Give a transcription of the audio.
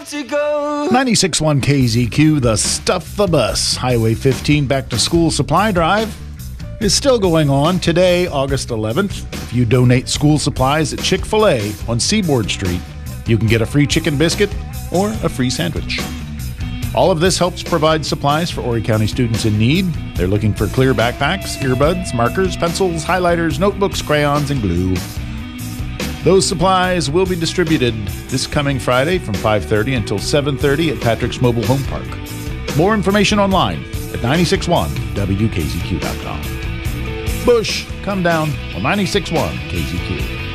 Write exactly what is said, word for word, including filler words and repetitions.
to go. ninety-six point one K Z Q, the Stuff the Bus Highway fifteen Back to School Supply Drive is still going on today, August eleventh. If you donate school supplies at Chick-fil-A on Seaboard Street, you can get a free chicken biscuit or a free sandwich. All of this helps provide supplies for Horry County students in need. They're looking for clear backpacks, earbuds, markers, pencils, highlighters, notebooks, crayons, and glue. Those supplies will be distributed this coming Friday from five thirty until seven thirty at Patrick's Mobile Home Park. More information online at nine six one W K Z Q dot com. Bush, come down on ninety-six point one K Z Q.